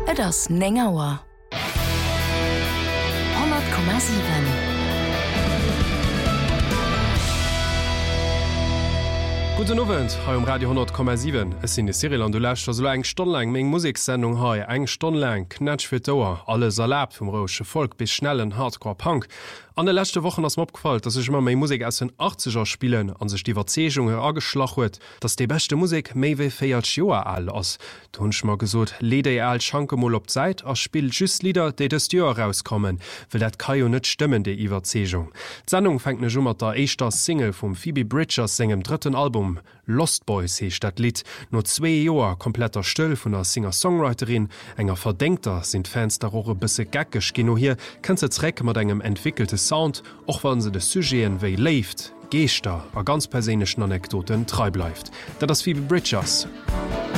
Et ass Nengauer 100,7. Guten Abend, hier am Radio 100,7. Es sind die Serie an du lässt also eng stundenlang még Musiksendung ha eng stundenlang knatsch für Dauer, alles erlaubt vom roische Volk bis schnellen Hardcore-Punk. An der letzte Woche ass mir abgefallen, dass ich immer méi Musik aus den 80er spielen an sich die Verzegung angeschlacht huet, dass die beste Musik méi wie 4 Joer all ass. Du hunsch mal gesot, lede ihr all Schankemol op Zeit, as spielt just Lieder, die des Jahr rauskommen, weil dat kann jo net stimmen, die Überzegung. Die Sendung fängt ne Jummer der eischter Single vom Phoebe Bridgers singem dritten Album, Lost Boys hecht dat Lied, nur 2 Joer kompletter Still vun der Singer-Songwriterin, enger Verdenkter sind Fans der Rohre bisse gackig geno hier, kannst du Reck mat engem entwickelte Sound, auch wenn se de Sujeten wéi leeft, Geester a ganz persenischen Anekdoten treu bleibt. Da das Phoebe Bridgers.